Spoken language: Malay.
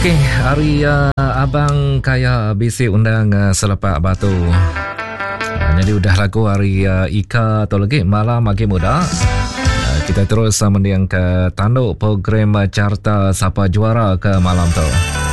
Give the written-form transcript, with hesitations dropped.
Okey, hari abang kaya bisik undang selepas batu. Jadi udah lagu hari Ika atau lagi malam makin muda. Kita terus mendiang ke tanduk program carta siapa juara ke malam tu.